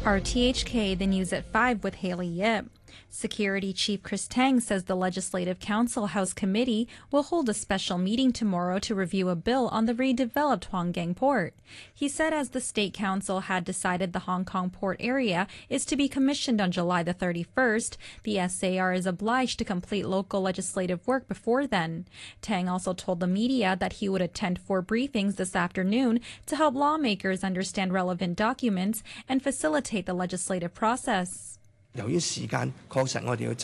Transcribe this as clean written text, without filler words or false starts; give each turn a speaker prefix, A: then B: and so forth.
A: RTHK, the news at 5 with Haley Yip. Security Chief Chris Tang says the Legislative Council House Committee will hold a special meeting tomorrow to review a bill on the redeveloped Huanggang port. He said as the State Council had decided the Hong Kong port area is to be commissioned on July the 31st, the SAR is obliged to complete local legislative work before then. Tang also told the media that he would attend 4 briefings this afternoon to help lawmakers understand relevant documents and facilitate the legislative process.